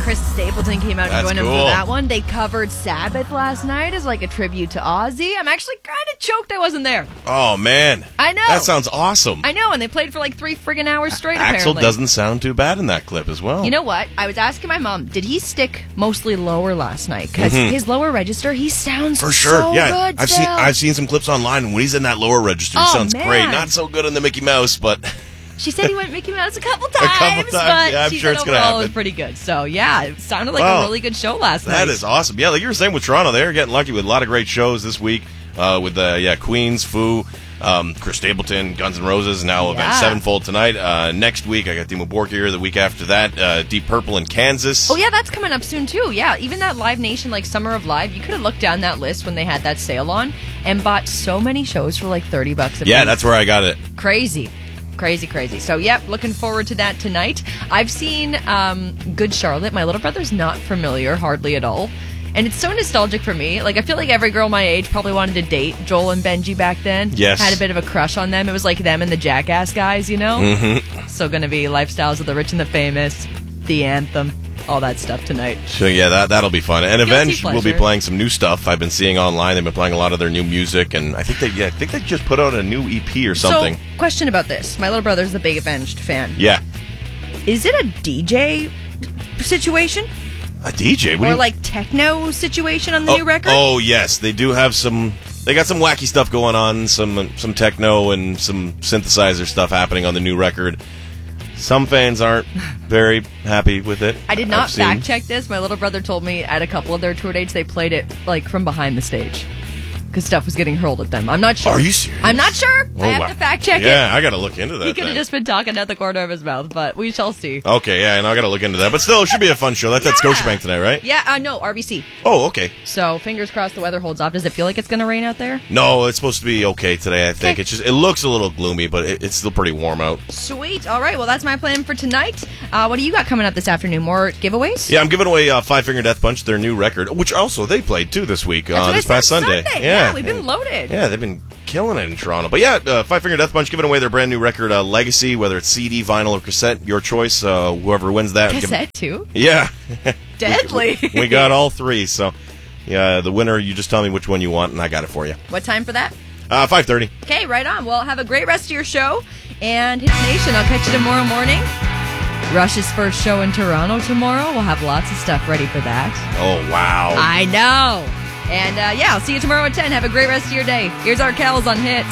Chris Stapleton came out and That's joined him cool. for that one. They covered Sabbath last night as like a tribute to Ozzy. I'm actually kind of choked I wasn't there. Oh, man. I know. That sounds awesome. I know, and they played for like 3 friggin' hours straight, Axl apparently. doesn't sound too bad in that clip as well. You know what? I was asking my mom, did he stick mostly lower last night? Because his lower register, he sounds For sure, so yeah. good still. I've seen some clips online, and when he's in that lower register, he Oh, sounds man. great. Not so good in the Mickey Mouse, but She said he went Mickey Mouse a couple times, times. but Yeah, I'm she sure said it's gonna overall it was happen. pretty good. So, yeah, it sounded like Wow. a really good show last night. that is awesome. Yeah, like you were saying with Toronto, they're getting lucky with a lot of great shows this week with Queens, Foo, Chris Stapleton, Guns N' Roses, now Avenged Sevenfold tonight. Next week, I got Dimmu Borgir. The week after that, Deep Purple in Kansas. Oh, yeah, that's coming up soon, too. Yeah, even that Live Nation, like Summer of Live, you could have looked down that list when they had that sale on and bought so many shows for like $30 a piece. Yeah, that's where I got it. Crazy. So, yep, looking forward to that tonight. I've seen Good Charlotte. My little brother's not familiar hardly at all. And it's so nostalgic for me. Like, I feel like every girl my age probably wanted to date Joel and Benji back then. Yes. Had a bit of a crush on them. It was like them and the Jackass guys, you know? Mm-hmm. So gonna be Lifestyles of the Rich and the Famous, The Anthem, all that stuff tonight. So yeah, that'll be fun. And Guilty Avenged will be pleasure. playing some new stuff. I've been seeing online. They've been playing a lot of their new music, and I think they just put out a new EP or something. So, question about this. My little brother's the big Avenged fan. Yeah, Is it a DJ situation? a DJ. What do Or you- like techno situation on the new record? Oh yes, they do have some. They got some wacky stuff going on, some techno and some synthesizer stuff happening on the new record. Some fans aren't very happy with it. I did not I've seen. fact check this. My little brother told me at a couple of their tour dates they played it like from behind the stage because stuff was getting hurled at them. I'm not sure. Are you serious? I'm not sure. I have wow. to fact check it. Yeah, I got to look into that. He could have then. just been talking out the corner of his mouth, but we shall see. Okay, yeah, and I got to look into that. But still, it should be a fun show. That's at Yeah. Scotiabank tonight, right? Yeah, no, RBC. Oh, okay. So fingers crossed the weather holds off. Does it feel like it's going to rain out there? No, it's supposed to be okay today, I think. Okay. It looks a little gloomy, but it's still pretty warm out. Sweet. All right. Well, that's my plan for tonight. What do you got coming up this afternoon? More giveaways? Yeah, I'm giving away Five Finger Death Punch, their new record, which also they played too this week, That's what I this said, past Sunday. Yeah, we've been loaded. Yeah, they've been killing it in Toronto. But yeah, Five Finger Death Punch giving away their brand new record, Legacy, whether it's CD, vinyl, or cassette, your choice. Whoever wins that. Cassette too? Yeah. Deadly. We got all three, so yeah, the winner, you just tell me which one you want, and I got it for you. What time for that? 5:30. Okay, right on. Well, have a great rest of your show. And Hits Nation, I'll catch you tomorrow morning. Rush's first show in Toronto tomorrow. We'll have lots of stuff ready for that. Oh, wow. I know. And I'll see you tomorrow at 10. Have a great rest of your day. Here's our Kells on Hits.